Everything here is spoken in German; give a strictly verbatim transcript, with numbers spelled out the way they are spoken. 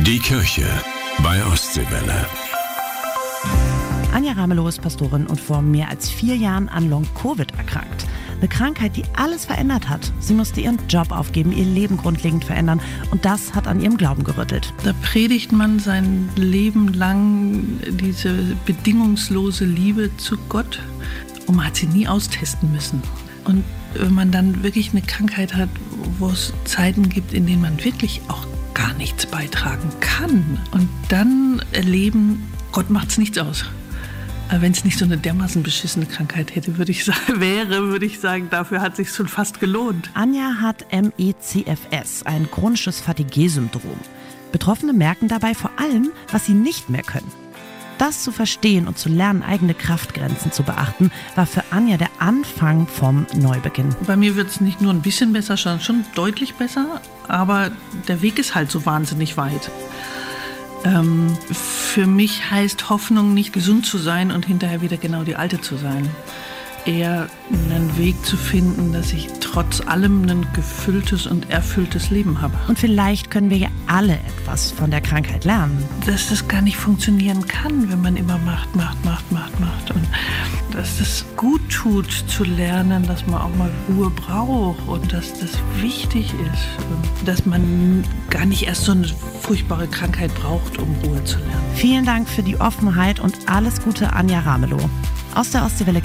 Die Kirche bei Ostseewelle. Anja Ramelow ist Pastorin und vor mehr als vier Jahren an Long-Covid erkrankt. Eine Krankheit, die alles verändert hat. Sie musste ihren Job aufgeben, ihr Leben grundlegend verändern. Und das hat an ihrem Glauben gerüttelt. Da predigt man sein Leben lang diese bedingungslose Liebe zu Gott. Und man hat sie nie austesten müssen. Und wenn man dann wirklich eine Krankheit hat, wo es Zeiten gibt, in denen man wirklich auch gar nichts beitragen kann. Und dann erleben, Gott macht's nichts aus. Wenn es nicht so eine dermaßen beschissene Krankheit hätte, würde ich sagen, wäre, würde ich sagen, dafür hat es sich schon fast gelohnt. Anja hat M E C F S, ein chronisches Fatigue-Syndrom. Betroffene merken dabei vor allem, was sie nicht mehr können. Das zu verstehen und zu lernen, eigene Kraftgrenzen zu beachten, war für Anja der Anfang vom Neubeginn. Bei mir wird es nicht nur ein bisschen besser, sondern schon deutlich besser, aber der Weg ist halt so wahnsinnig weit. Ähm, für mich heißt Hoffnung nicht, gesund zu sein und hinterher wieder genau die Alte zu sein. Eher einen Weg zu finden, dass ich trotz allem ein gefülltes und erfülltes Leben habe. Und vielleicht können wir ja alle etwas von der Krankheit lernen. Dass das gar nicht funktionieren kann, wenn man immer macht, macht, macht, macht, macht. Und dass es gut tut zu lernen, dass man auch mal Ruhe braucht und dass das wichtig ist. Und dass man gar nicht erst so eine furchtbare Krankheit braucht, um Ruhe zu lernen. Vielen Dank für die Offenheit und alles Gute, Anja Ramelow. Aus der Ostseewelle